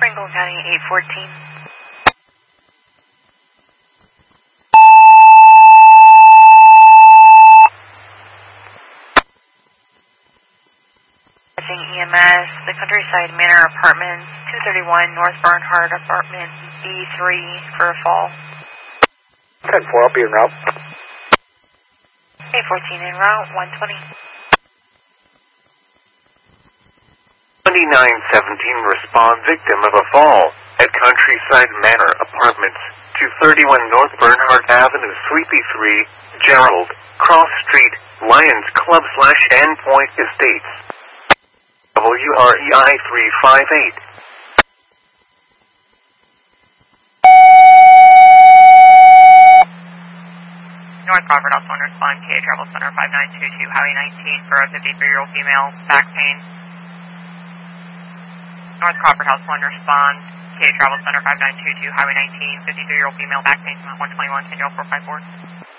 Franklin County 814. EMS, the Countryside Manor Apartments, 231 North Bernhard Apartment B3 for a fall. 10-4, I'll be en route. 814 en route, 120. 2917, respond victim of a fall at Countryside Manor Apartments, 231 North Bernhard Avenue, Suite B3, Gerald, Cross Street, Lions Club / Endpoint Estates. WREI 358. North Crawford, also on respond, KA Travel Center 5922, Highway 19 for a 53-year-old female, back pain. North Crawford, House 1, respond, KA Travel Center 5922, Highway 19, 53-year-old female, back pain, 121, Kendall 454.